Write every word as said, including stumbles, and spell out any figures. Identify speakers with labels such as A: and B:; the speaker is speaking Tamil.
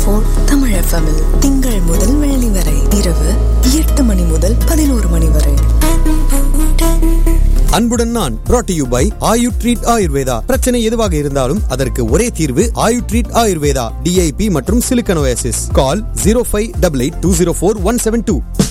A: ஃபோர் தமிழ் எஃப்எம்மில் திங்கள் முதல் வெள்ளி வரை இரவு எட்டு மணி முதல் பதினோரு மணி வரை.
B: அன்புடன் நான் brought to you by Ayu treat Ayurveda. பிரச்சனை எதுவாக இருந்தாலும் அதற்கு ஒரே தீர்வு ஆயு ட்ரீட் ஆயுர்வேதா. டிஐபி மற்றும் சிலிக்கன் ஓஎஸ்எஸ். கால் zero five eight eight two zero four one seven two.